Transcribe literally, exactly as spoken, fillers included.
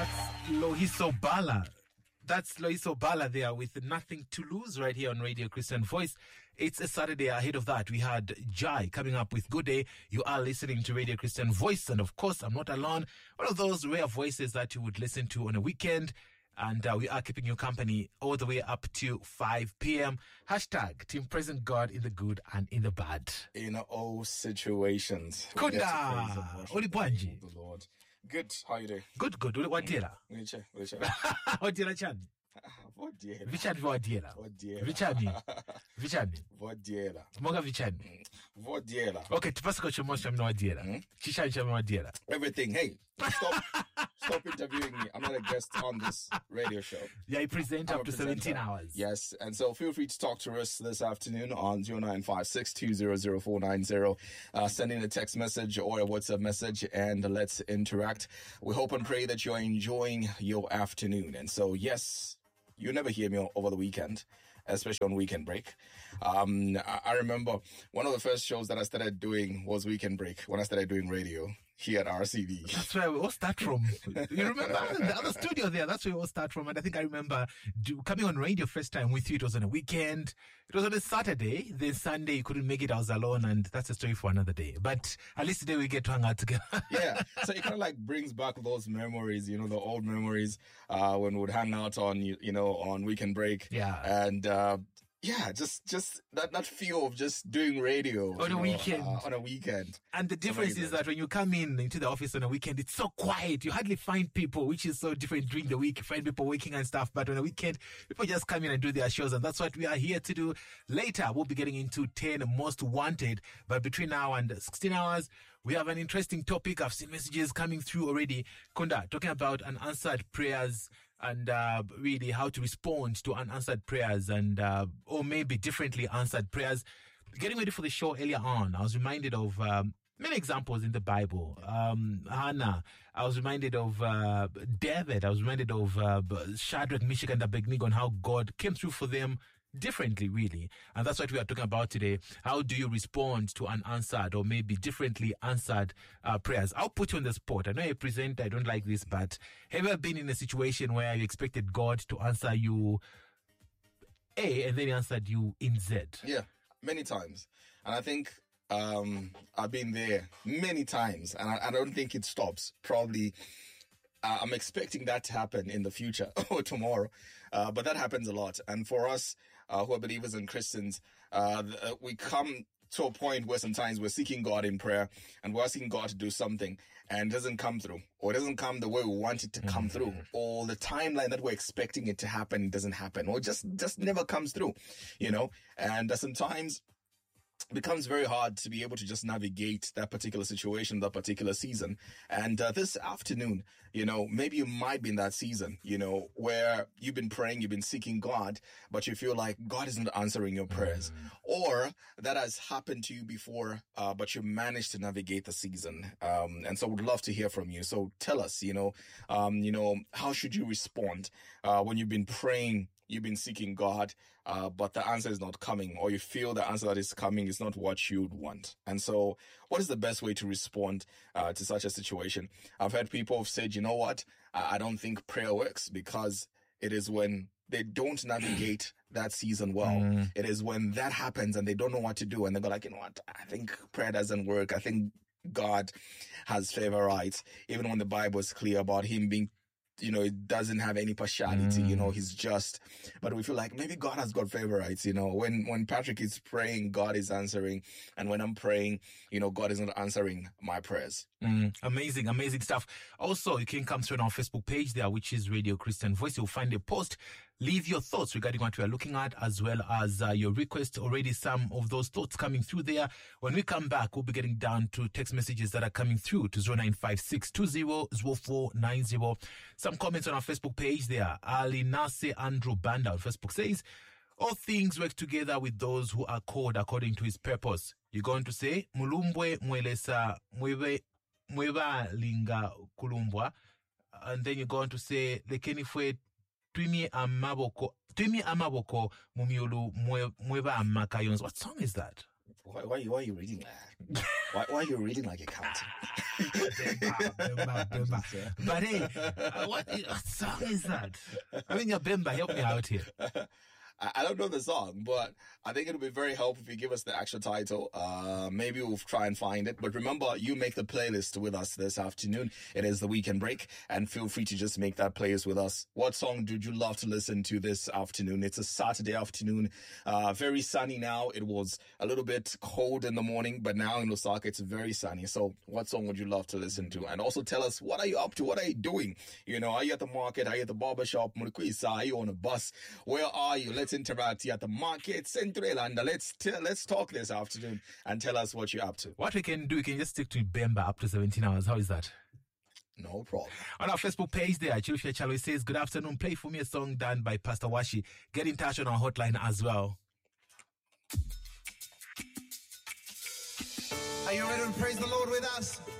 That's Loyiso Bala. That's Loyiso Bala there with Nothing to Lose right here on Radio Christian Voice. It's a Saturday. Ahead of that, we had Jai coming up with Good Day. You are listening to Radio Christian Voice. And of course, I'm not alone. One of those rare voices that you would listen to on a weekend. And uh, we are keeping you company all the way up to five p.m. Hashtag Team Present God in the good and in the bad. In all situations. Kunda! Oli Bwanji. The Lord. Good. How you doing? Good, good. What dira? Wiche, wiche. What dira chani? What dira? Vichani what dira? What dira? Vichani. Vichani. What dira? Moga vichani. What dira? Okay, tupasiko chomo shamno what dira. Chisha chamo what dira. Everything. Hey, stop. Stop interviewing me. I'm not a guest on this radio show. Yeah, you present I'm up to presenter. seventeen hours. Yes, and so feel free to talk to us this afternoon on zero nine five six two zero zero four nine zero. Uh, send in a text message or a WhatsApp message and let's interact. We hope and pray that you're enjoying your afternoon. And so, yes, you never hear me over the weekend, especially on weekend break. Um, I, I remember one of the first shows that I started doing was Weekend Break when I started doing radio here at R C D. That's where we all start from. You remember the other studio there? That's where we all start from. And I think I remember do, coming on radio first time with you. It was on a weekend. It was on a Saturday. Then Sunday you couldn't make it. I was alone, and that's a story for another day. But at least today we get to hang out together. Yeah. So it kind of like brings back those memories, you know, the old memories uh, when we would hang out on, you, you know, on Weekend Break. Yeah. And uh, yeah, just just that, that feel of just doing radio On a you know, weekend. Uh, on a weekend. And the difference is that when you come in into the office on a weekend, it's so quiet. You hardly find people, which is so different during the week. You find people working and stuff. But on a weekend, people just come in and do their shows. And that's what we are here to do. Later, we'll be getting into ten most wanted. But between now and sixteen hours, we have an interesting topic. I've seen messages coming through already. Kunda, talking about unanswered prayers and uh, really how to respond to unanswered prayers and uh, or maybe differently answered prayers. Getting ready for the show earlier on, I was reminded of um, many examples in the Bible. Um, Hannah, I was reminded of uh, David. I was reminded of uh, Shadrach, Meshach, and Abednego and how God came through for them differently, really. And that's what we are talking about today. How do you respond to unanswered or maybe differently answered uh, prayers? I'll put you on the spot. I know you present, I don't like this, but have you ever been in a situation where you expected God to answer you A and then he answered you in Z? Yeah, many times. And I think um, I've been there many times, and I, I don't think it stops. Probably uh, I'm expecting that to happen in the future or tomorrow. Uh, but that happens a lot. And for us uh, who are believers and Christians, uh, th- we come to a point where sometimes we're seeking God in prayer and we're asking God to do something and it doesn't come through, or it doesn't come the way we want it to come mm-hmm. through, or the timeline that we're expecting it to happen doesn't happen, or just, just never comes through, you know, and uh, sometimes it becomes very hard to be able to just navigate that particular situation, that particular season. And uh, this afternoon, you know, maybe you might be in that season, you know, where you've been praying, you've been seeking God, but you feel like God isn't answering your prayers. Mm. Or that has happened to you before, uh, but you managed to navigate the season. Um, and so we'd love to hear from you. So tell us, you know, um, you know, how should you respond uh, when you've been praying, you've been seeking God, uh, but the answer is not coming, or you feel the answer that is coming is not what you'd want. And so what is the best way to respond uh, to such a situation? I've heard people have said, you know what, I, I don't think prayer works, because it is when they don't navigate that season well. Mm. It is when that happens and they don't know what to do, and they go like, you know what, I think prayer doesn't work. I think God has favorites, even when the Bible is clear about him being, you know, it doesn't have any partiality, mm. you know, he's just, but we feel like maybe God has got favorites, you know, when, when Patrick is praying, God is answering. And when I'm praying, you know, God is not answering my prayers. Mm, amazing, amazing stuff. Also, you can come through on our Facebook page there, which is Radio Christian Voice. You'll find a post. Leave your thoughts regarding what we are looking at, as well as uh, your request. Already some of those thoughts coming through there. When we come back, we'll be getting down to text messages that are coming through to zero nine five six two zero zero four nine zero. Some comments on our Facebook page there. Ali Nase Andrew Banda on Facebook says, all things work together with those who are called according to his purpose. You're going to say, Mulumbwe mwelesa mwebe mweba linga kulumbwa. And then you're going to say, lekeni fwe twimi amaboko, twimi amaboko mumiolu mweba amakayons. What song is that? Why, why, why are you reading that? Why, why are you reading like accounting? Bemba, Bemba, Bemba. But hey, uh, what, what song is that? I mean, you're Bemba, help me out here. I don't know the song, but I think it'll be very helpful if you give us the actual title. Uh, maybe we'll try and find it. But remember, you make the playlist with us this afternoon. It is the weekend break, and feel free to just make that playlist with us. What song would you love to listen to this afternoon? It's a Saturday afternoon, uh, very sunny now. It was a little bit cold in the morning, but now in Lusaka, it's very sunny. So what song would you love to listen to? And also tell us, what are you up to? What are you doing? You know, are you at the market? Are you at the barbershop? Are you on a bus? Where are you? Let's interact here at the market, Central, and let's t- let's talk this afternoon and tell us what you're up to. What we can do, we can just stick to Bemba up to seventeen hours. How is that? No problem. On our Facebook page there, Chilufia Chalo says, good afternoon, play for me a song done by Pastor Washi. Get in touch on our hotline as well. Are you ready to praise the Lord with us?